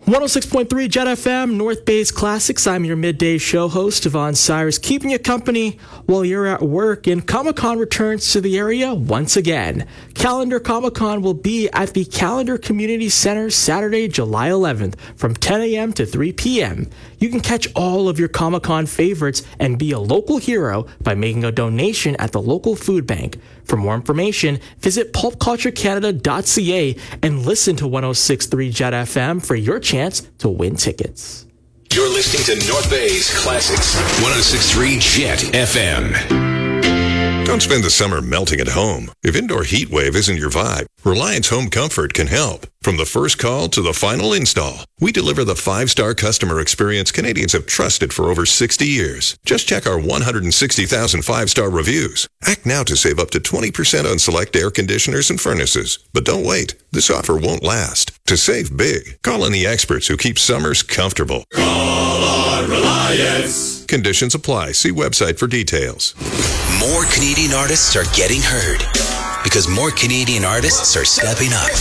106.3 Jet FM, North Bay's Classics. I'm your midday show host, Yvonne Cyrus, keeping you company while you're at work. And Comic-Con returns to the area once again. Calendar Comic-Con will be at the Calendar Community Center Saturday, July 11th from 10 a.m. to 3 p.m. You can catch all of your Comic-Con favorites and be a local hero by making a donation at the local food bank. For more information, visit pulpculturecanada.ca and listen to 106.3 Jet FM for your chance to win tickets. You're listening to North Bay's Classics. 106.3 Jet FM. Don't spend the summer melting at home. If indoor heat wave isn't your vibe, Reliance Home Comfort can help. From the first call to the final install, we deliver the 5-star customer experience Canadians have trusted for over 60 years. Just check our 160,000 5-star reviews. Act now to save up to 20% on select air conditioners and furnaces. But don't wait. This offer won't last. To save big, call in the experts who keep summers comfortable. Call on Reliance. Conditions apply. See website for details. More Canadian artists are getting heard because more Canadian artists are stepping up.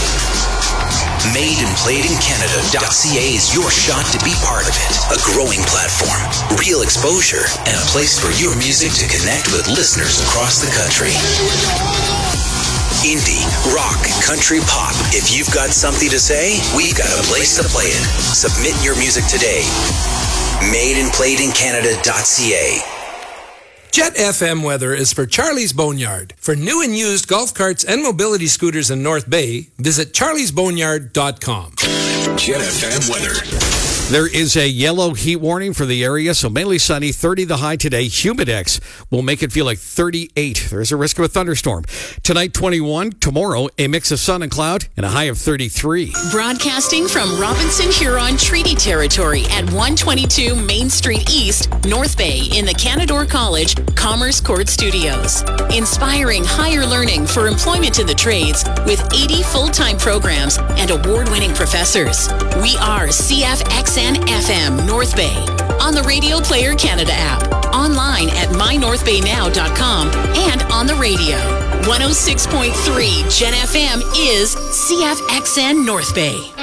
MadeandPlayedInCanada.ca is your shot to be part of it. A growing platform, real exposure, and a place for your music to connect with listeners across the country. Indie, rock, country, pop. If you've got something to say, we've got a place to play it. Submit your music today. MadeandPlayedInCanada.ca. Jet FM weather is for Charlie's Boneyard. For new and used golf carts and mobility scooters in North Bay, visit charliesboneyard.com. Jet FM weather. There is a yellow heat warning for the area, so mainly sunny, 30 the high today. Humidex will make it feel like 38. There's a risk of a thunderstorm. Tonight, 21. Tomorrow, a mix of sun and cloud and a high of 33. Broadcasting from Robinson Huron Treaty Territory at 122 Main Street East, North Bay in the Canadore College Commerce Court Studios. Inspiring higher learning for employment in the trades with 80 full-time programs and award-winning professors. We are CFXN FM North Bay on the Radio Player Canada app, online at mynorthbaynow.com, and on the radio. 106.3 Gen FM is CFXN North Bay.